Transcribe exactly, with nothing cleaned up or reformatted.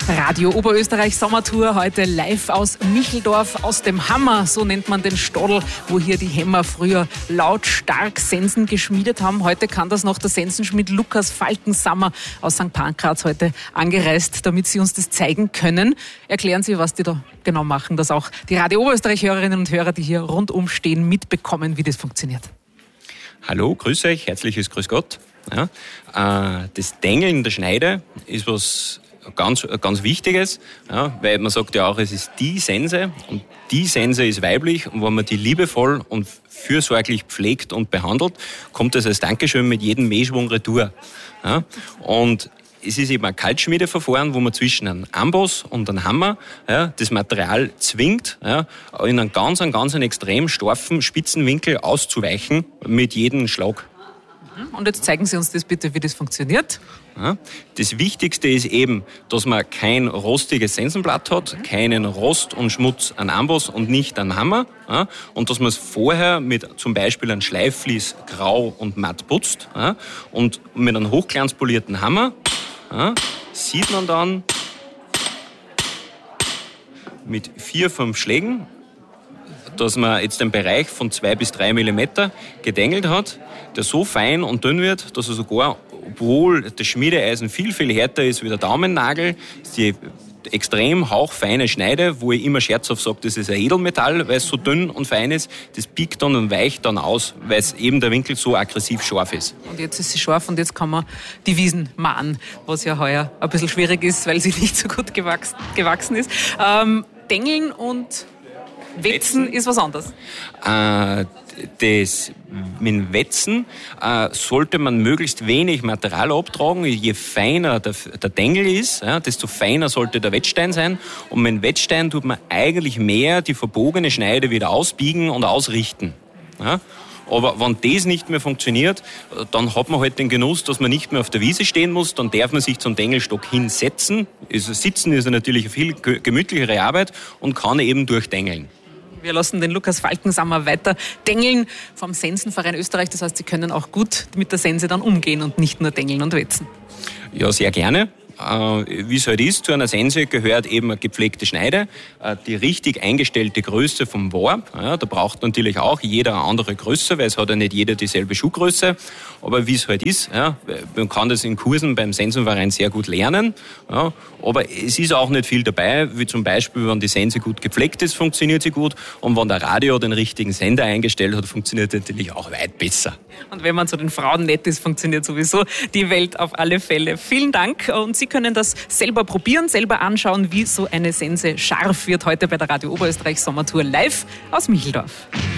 Radio Oberösterreich Sommertour, heute live aus Micheldorf, aus dem Hammer, so nennt man den Stadl, wo hier die Hämmer früher lautstark Sensen geschmiedet haben. Heute kann das noch der Sensenschmied Lukas Falkensammer aus Sankt Pankraz heute angereist, damit Sie uns das zeigen können. Erklären Sie, was die da genau machen, dass auch die Radio Oberösterreich-Hörerinnen und Hörer, die hier rundum stehen, mitbekommen, wie das funktioniert. Hallo, grüß euch, herzliches Grüß Gott. Ja, äh, das Dengeln der Schneide ist was ganz, ganz Wichtiges, ja, weil man sagt ja auch, es ist die Sense und die Sense ist weiblich und wenn man die liebevoll und fürsorglich pflegt und behandelt, kommt das als Dankeschön mit jedem Mähschwung retour. Ja, und es ist eben ein Kaltschmiedeverfahren, wo man zwischen einem Amboss und einem Hammer ja, das Material zwingt, ja, in einen ganz, einen ganz einen extrem scharfen Spitzenwinkel auszuweichen mit jedem Schlag. Und jetzt zeigen Sie uns das bitte, wie das funktioniert. Ja, das Wichtigste ist eben, dass man kein rostiges Sensenblatt hat, keinen Rost und Schmutz an Amboss und nicht an Hammer. Ja, und dass man es vorher mit zum Beispiel einem Schleifvlies grau und matt putzt. Ja, und mit einem hochglanzpolierten Hammer ja, sieht man dann mit vier, fünf Schlägen, dass man jetzt den Bereich von zwei bis drei Millimeter gedengelt hat, der so fein und dünn wird, dass er sogar, obwohl das Schmiedeeisen viel, viel härter ist wie der Daumennagel, die extrem hauchfeine Schneide, wo ich immer scherzhaft sage, das ist ein Edelmetall, weil es so dünn und fein ist, das biegt dann und weicht dann aus, weil es eben der Winkel so aggressiv scharf ist. Und jetzt ist sie scharf und jetzt kann man die Wiesen mahnen, was ja heuer ein bisschen schwierig ist, weil sie nicht so gut gewachsen, gewachsen ist. Ähm, Dengeln und Wetzen ist was anderes. Äh, das, mit Wetzen äh, sollte man möglichst wenig Material abtragen. Je feiner der, der Dengel ist, ja, desto feiner sollte der Wetzstein sein. Und mit dem Wetzstein tut man eigentlich mehr die verbogene Schneide wieder ausbiegen und ausrichten. Ja. Aber wenn das nicht mehr funktioniert, dann hat man halt den Genuss, dass man nicht mehr auf der Wiese stehen muss. Dann darf man sich zum Dengelstock hinsetzen. Also Sitzen ist natürlich eine viel gemütlichere Arbeit und kann eben durchdengeln. Wir lassen den Lukas Falkensammer weiter dengeln vom Sensenverein Österreich. Das heißt, Sie können auch gut mit der Sense dann umgehen und nicht nur dengeln und wetzen. Ja, sehr gerne. Äh, wie es halt ist, zu einer Sense gehört eben eine gepflegte Schneide, äh, die richtig eingestellte Größe vom Warp. Ja, da braucht natürlich auch jeder eine andere Größe, weil es hat ja nicht jeder dieselbe Schuhgröße. Aber wie es halt ist, ja, man kann das in Kursen beim Sensenverein sehr gut lernen. Ja, aber es ist auch nicht viel dabei, wie zum Beispiel, wenn die Sense gut gepflegt ist, funktioniert sie gut. Und wenn der Radio den richtigen Sender eingestellt hat, funktioniert sie natürlich auch weit besser. Und wenn man zu den Frauen nett ist, funktioniert sowieso die Welt auf alle Fälle. Vielen Dank und Sie können das selber probieren, selber anschauen, wie so eine Sense scharf wird, heute bei der Radio Oberösterreich Sommertour live aus Micheldorf.